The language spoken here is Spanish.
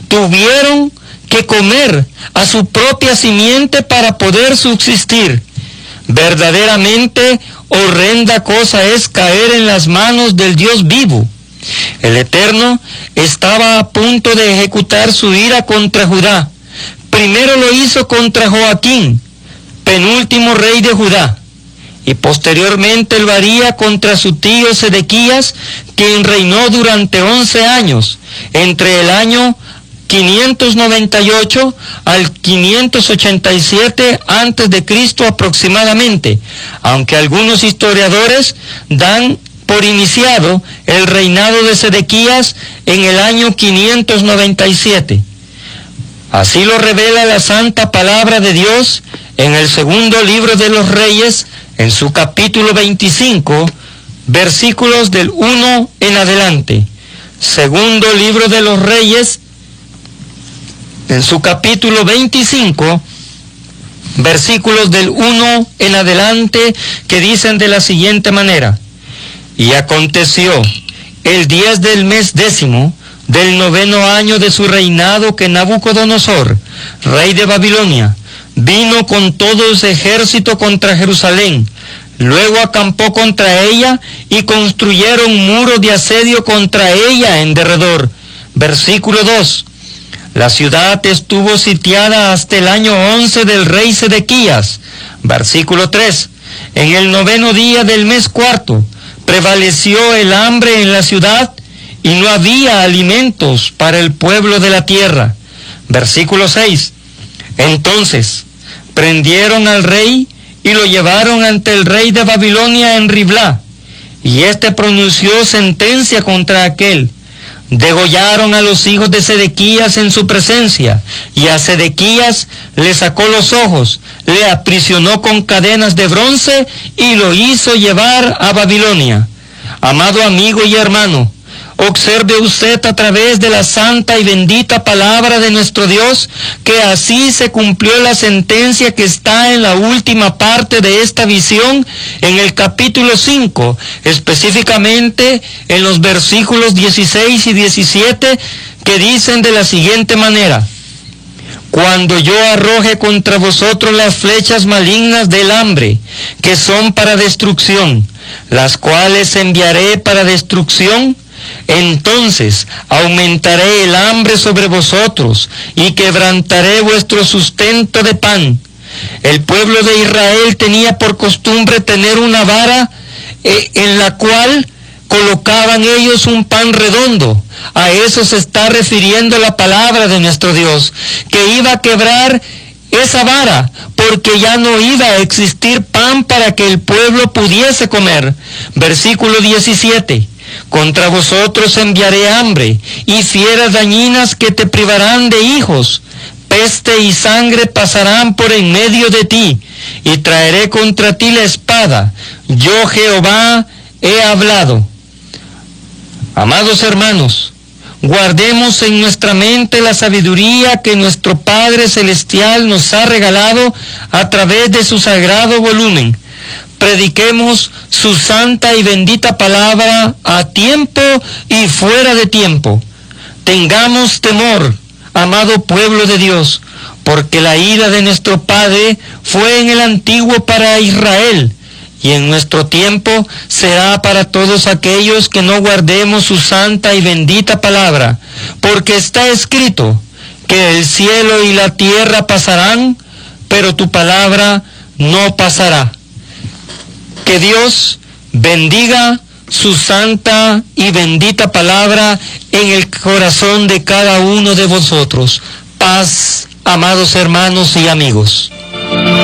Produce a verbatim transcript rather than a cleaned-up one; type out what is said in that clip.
tuvieron que comer a su propia simiente para poder subsistir. Verdaderamente horrenda cosa es caer en las manos del Dios vivo. El Eterno estaba a punto de ejecutar su ira contra Judá. Primero lo hizo contra Joaquín, penúltimo rey de Judá, y posteriormente lo haría contra su tío Sedequías, quien reinó durante once años, entre el año quinientos noventa y ocho al quinientos ochenta y siete antes de Cristo aproximadamente, aunque algunos historiadores dan por iniciado el reinado de Sedequías en el año quinientos noventa y siete. Así lo revela la Santa Palabra de Dios en el segundo libro de los Reyes, en su capítulo veinticinco, versículos del uno en adelante. Segundo libro de los Reyes, en su capítulo veinticinco, versículos del uno en adelante, que dicen de la siguiente manera: Y aconteció el diez del mes décimo del noveno año de su reinado, que Nabucodonosor, rey de Babilonia, vino con todo su ejército contra Jerusalén. Luego acampó contra ella y construyeron muro de asedio contra ella en derredor. Versículo dos. La ciudad estuvo sitiada hasta el año once del rey Sedequías. Versículo tres. En el noveno día del mes cuarto prevaleció el hambre en la ciudad y no había alimentos para el pueblo de la tierra. Versículo seis. Entonces prendieron al rey y lo llevaron ante el rey de Babilonia en Riblá, y éste pronunció sentencia contra aquel. Degollaron a los hijos de Sedequías en su presencia, y a Sedequías le sacó los ojos, le aprisionó con cadenas de bronce y lo hizo llevar a Babilonia. Amado amigo y hermano, observe usted a través de la santa y bendita palabra de nuestro Dios que así se cumplió la sentencia que está en la última parte de esta visión, en el capítulo cinco, específicamente en los versículos dieciséis y diecisiete, que dicen de la siguiente manera: Cuando yo arroje contra vosotros las flechas malignas del hambre, que son para destrucción, las cuales enviaré para destrucción, entonces aumentaré el hambre sobre vosotros y quebrantaré vuestro sustento de pan. El pueblo de Israel tenía por costumbre tener una vara eh, en la cual colocaban ellos un pan redondo. A eso se está refiriendo la palabra de nuestro Dios, que iba a quebrar esa vara, porque ya no iba a existir pan para que el pueblo pudiese comer. Versículo diecisiete. Contra vosotros enviaré hambre y fieras dañinas que te privarán de hijos. Peste y sangre pasarán por en medio de ti, y traeré contra ti la espada. Yo Jehová he hablado. Amados hermanos, guardemos en nuestra mente la sabiduría que nuestro Padre Celestial nos ha regalado a través de su sagrado volumen. Prediquemos su santa y bendita palabra a tiempo y fuera de tiempo. Tengamos temor, amado pueblo de Dios, porque la ira de nuestro Padre fue en el antiguo para Israel, y en nuestro tiempo será para todos aquellos que no guardemos su santa y bendita palabra, porque está escrito que el cielo y la tierra pasarán, pero tu palabra no pasará. Que Dios bendiga su santa y bendita palabra en el corazón de cada uno de vosotros. Paz, amados hermanos y amigos.